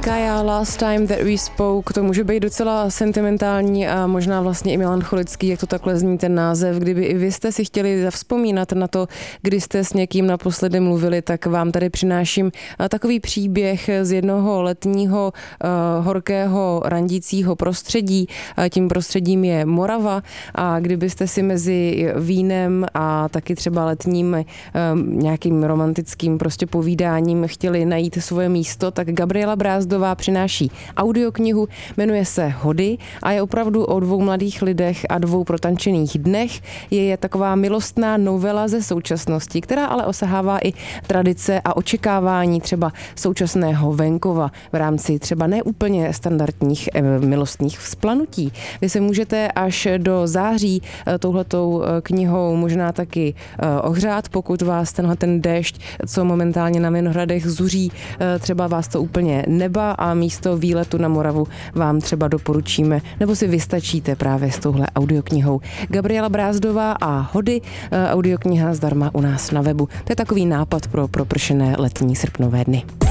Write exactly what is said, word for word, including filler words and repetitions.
Kaya, Last Time That We Spoke, to může být docela sentimentální a možná vlastně i melancholický, jak to takhle zní ten název. Kdyby i vy jste si chtěli zavzpomínat na to, kdy jste s někým naposledy mluvili, tak vám tady přináším takový příběh z jednoho letního uh, horkého randícího prostředí. Tím prostředím je Morava a kdybyste si mezi vínem a taky třeba letním um, nějakým romantickým prostě povídáním chtěli najít svoje místo, tak Gabriela Brázdová přináší audioknihu, jmenuje se Hody a je opravdu o dvou mladých lidech a dvou protančených dnech. Je, je taková milostná novela ze současnosti, která ale osahává i tradice a očekávání třeba současného venkova v rámci třeba neúplně standardních eh, milostných vzplanutí. Vy se můžete až do září eh, touhletou eh, knihou možná taky eh, ohřát, pokud vás tenhle ten déšť, co momentálně na Vinohradech zuří, eh, třeba vás to úplně neba a místo výletu na Moravu vám třeba doporučíme, nebo si vystačíte právě s touhle audioknihou. Gabriela Brázdová a Hody, audiokniha zdarma u nás na webu. To je takový nápad pro propršené letní srpnové dny.